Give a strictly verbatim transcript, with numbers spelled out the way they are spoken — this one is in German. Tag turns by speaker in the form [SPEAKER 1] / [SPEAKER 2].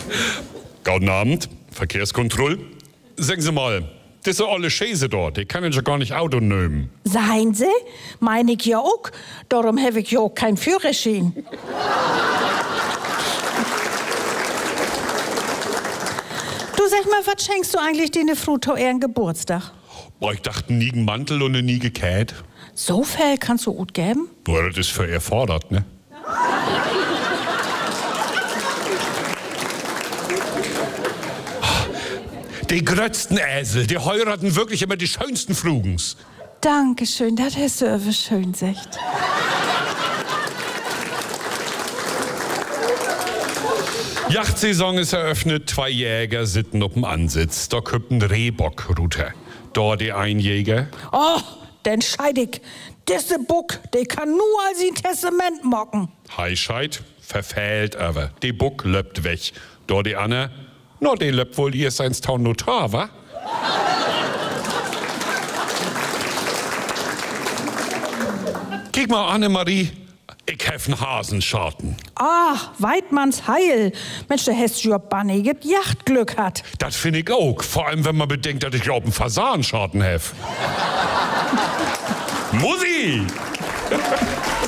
[SPEAKER 1] Guten Abend, Verkehrskontrolle. Sagen Sie mal, das sind alle Schäse dort, die können ja gar nicht Auto nehmen.
[SPEAKER 2] Seien Sie? Meine ich ja auch. Darum habe ich ja auch keinen Führerschein. Du sag mal, was schenkst du eigentlich deine Frau zu ihren Geburtstag?
[SPEAKER 1] Boah, ich dachte, nie einen Mantel und nie gekät.
[SPEAKER 2] So viel kannst du gut geben?
[SPEAKER 1] Boah, das ist für erfordert, ne? Die grötzten Äsel, die heiraten wirklich immer die schönsten Frugens.
[SPEAKER 2] Dankeschön, das hast du aber schön gesagt.
[SPEAKER 1] Yachtsaison ist eröffnet, zwei Jäger sitzen auf dem Ansitz. Da kommt ein Rehbock runter. Da die ein Jäger.
[SPEAKER 2] Oh, den scheidig. Diese Buck, der kann nur als ein Testament mocken.
[SPEAKER 1] Heischheit, verfehlt aber. Die Buck löppt weg. Da die Anne, no, die löppt wohl ihr seins Taun Notar, wa? Kick mal, Annemarie, ich hef n Hasenschaden.
[SPEAKER 2] Ach, Weidmanns Heil. Mensch, der hast ja banniget Yachtglück hat.
[SPEAKER 1] Das finde ich auch. Vor allem, wenn man bedenkt, dass ich auch einen Fasanschaden hef. Musi!